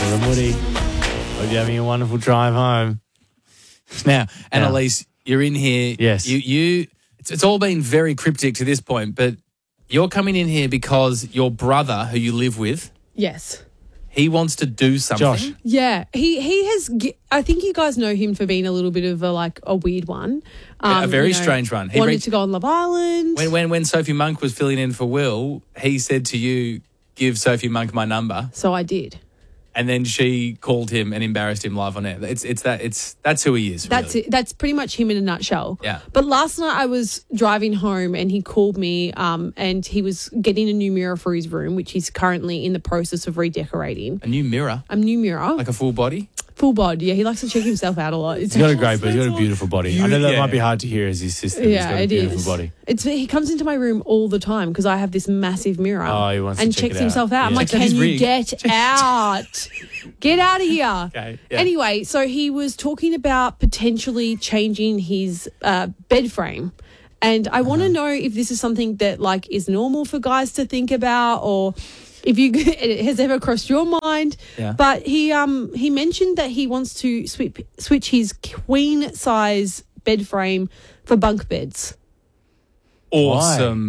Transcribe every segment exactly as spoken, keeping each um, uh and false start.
Will and Woody. Hope you're having a wonderful drive home. Now, Annalise, you're in here. Yes. You, you. It's, it's all been very cryptic to this point, but you're coming in here because your brother, who you live with, Yes. he wants to do something. Josh. Yeah, he he has. ge- I think you guys know him for being a little bit of a like a weird one, Yeah, a Um, very you know, strange one. He wanted re- to go on Love Island. When, when when Sophie Monk was filling in for Will, he said to you, "Give Sophie Monk my number," so I did. and then she called him and embarrassed him live on air. It's it's that it's that's who he is. That's really. it. That's pretty much him in a nutshell. Yeah. But last night I was driving home and he called me um, and he was getting a new mirror for his room, which he's currently in the process of redecorating. A new mirror, A new mirror. like a full body. Full bod. Yeah, he likes to check himself out a lot. It's He's got a great, but he's got a beautiful body. I know that Yeah. might be hard to hear as his sister. but he's Yeah, got a it beautiful is. body. It's he comes into my room all the time because I have this massive mirror. Oh, he wants to and check checks it out. himself out. I'm Yeah. like, Checks out his can you rig." get out? Get out of here. Okay, yeah. Anyway, so he was talking about potentially changing his uh, bed frame. And I Uh-huh. want to know if this is something that like is normal for guys to think about, or if you it has ever crossed your mind. Yeah. But he um he mentioned that he wants to switch switch his queen size bed frame for bunk beds. Awesome,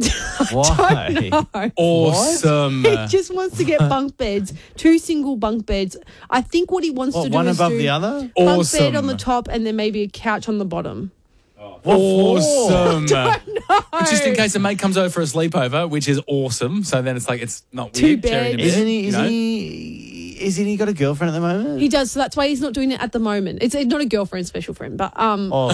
Why? No. awesome. He just wants to get bunk beds, two single bunk beds. I think what he wants What, to do one is above do the other? bunk Awesome. bed on the top and then maybe a couch on the bottom. Awesome. No. Just in case a mate comes over for a sleepover, which is awesome. So then it's like it's not Two weird. sharing a beds. bed, Isn't he? you Isn't know? he? Isn't he got a girlfriend at the moment? He does, so that's why he's not doing it at the moment. It's not a girlfriend, special friend, but um, Oh,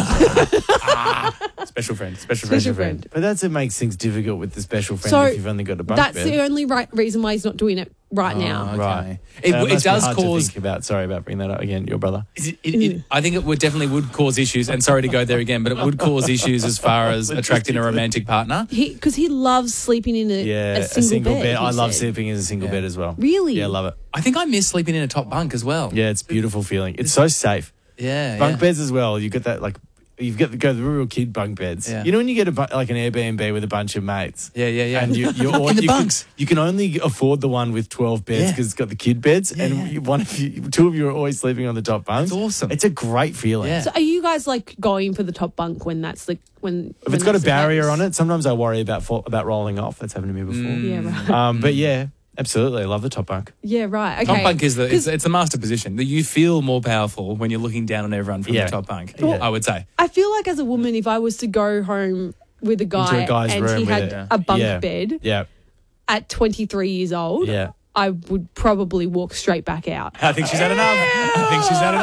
Special friend, special, special friend. friend. but that's it makes things difficult with the special friend So if you've only got a bunk That's bed. the only right reason why he's not doing it right Oh, now. okay. Right. It, Uh, it must be does hard to cause. think about. Sorry about bringing that up again. Your brother. It, it, it, I think it would definitely would cause issues, and sorry to go there again, but it would cause issues as far as attracting a romantic partner. He because he loves sleeping in a, Yeah, a single, bed. he I love said. sleeping in a single Yeah. bed as well. Really? Yeah, love it. I think I miss sleeping in a top bunk as well. Yeah, it's a beautiful feeling. It's so safe. Yeah, Bunk yeah. beds as well. You get that like. You've got to go the real kid bunk beds. Yeah. You know when you get a bu- like an Airbnb with a bunch of mates. Yeah, yeah, yeah. And you, you're all, In the you bunks. Can, you can only afford the one with twelve beds Yeah. because it's got the kid beds, Yeah, and yeah. you- one of you, two of you are always sleeping on the top bunks. That's awesome. It's a great feeling. Yeah. So are you guys like going for the top bunk when that's the when If it's got a barrier on it, sometimes I worry about fall, about rolling off. That's happened to me before. Mm. Yeah, right. Um, but yeah, absolutely, I love the top bunk. Yeah, right. Okay. Top bunk is the it's, 'Cause it's the master position. You feel more powerful when you're looking down on everyone from Yeah. the top bunk. Well- I would say. I feel like as a woman, if I was to go home with a guy a guy's and room he with had it. a bunk Yeah. bed Yeah, at twenty-three years old, yeah. I would probably walk straight back out. I think she's had enough. I think she's had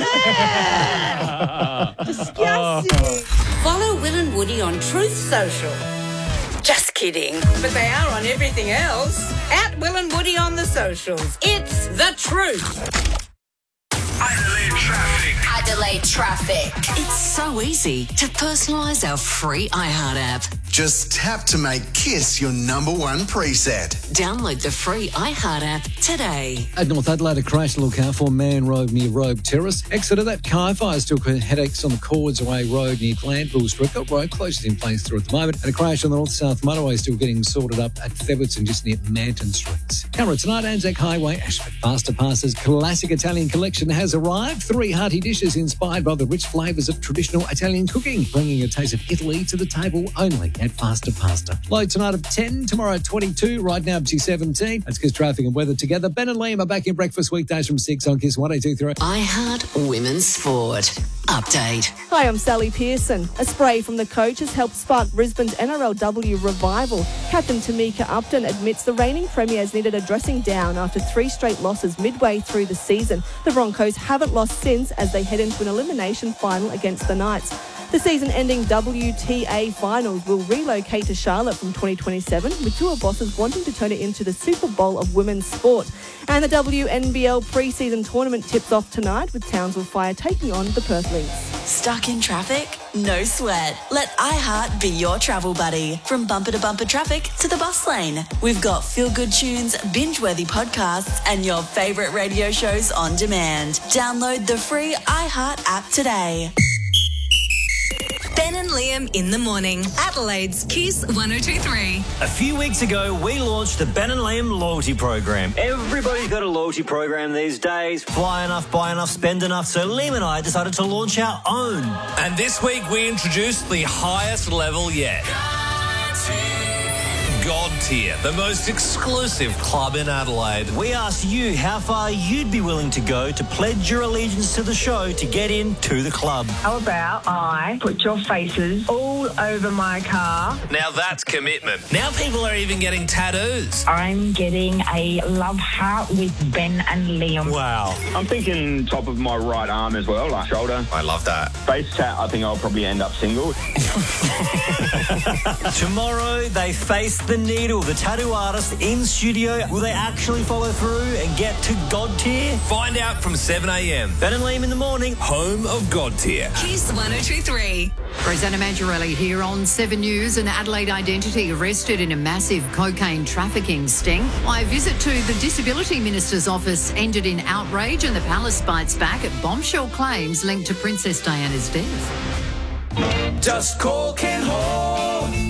enough. Disgusting. Follow Will and Woody on Truth Social. Just kidding. But they are on everything else. At Will and Woody on the socials. It's the truth. Adelaide traffic. Adelaide traffic. It's so easy to personalise our free iHeart app. Just tap to make KISS your number one preset. Download the free iHeart app today. At North Adelaide, a crash to look out for Man Road near Robe Terrace. Exeter, that car fire still creating headaches on the Causeway Road near Glanville Street. Got road closures in place through at the moment. And a crash on the North-South Motorway still getting sorted up at Feverton just near Manton Streets. Camera tonight, Anzac Highway, Ashford. Faster Passes classic Italian collection has arrived. Three hearty dishes inspired by the rich flavours of traditional Italian cooking, bringing a taste of Italy to the table only at Faster Pasta. Low tonight of ten, tomorrow at twenty-two, right now up to seventeen. That's because traffic and weather together. Ben and Liam are back in breakfast weekdays from six on KISS one eighty-two three. iHeart Women's Sport. Update. Hi, I'm Sally Pearson. A spray from the coach has helped spark Brisbane's N R L W revival. Captain Tamika Upton admits the reigning premiers needed a dressing down after three straight losses midway through the season. The Broncos haven't lost since as they head into an elimination final against the Knights. The season-ending W T A finals will relocate to Charlotte from twenty twenty-seven, with tour bosses wanting to turn it into the Super Bowl of women's sport. And the W N B L pre-season tournament tips off tonight with Townsville Fire taking on the Perth Lynx. Stuck in traffic? No sweat. Let iHeart be your travel buddy. From bumper to bumper traffic to the bus lane. We've got feel-good tunes, binge-worthy podcasts, and your favourite radio shows on demand. Download the free iHeart app today. Ben and Liam in the morning. Adelaide's Kiss one oh two three. A few weeks ago, we launched the Ben and Liam loyalty program. Everybody's got a loyalty program these days. Fly enough, buy enough, spend enough. So Liam and I decided to launch our own. And this week we introduced the highest level yet. God Tier, the most exclusive club in Adelaide. We asked you how far you'd be willing to go to pledge your allegiance to the show to get into the club. How about I put your faces all over my car? Now that's commitment. Now people are even getting tattoos. I'm getting a love heart with Ben and Liam. Wow. I'm thinking top of my right arm as well, like shoulder. I love that. Face tat, I think I'll probably end up single. Tomorrow, they face the needle. The tattoo artist in studio. Will they actually follow through and get to God Tier? Find out from seven a.m. Ben and Liam in the morning. Home of God Tier. Kiss one oh two three. Rosanna Mangiarelli here on Seven News. An Adelaide identity arrested in a massive cocaine trafficking sting. My visit to the Disability Minister's office ended in outrage, and the palace bites back at bombshell claims linked to Princess Diana's death. Just call Ken Hall.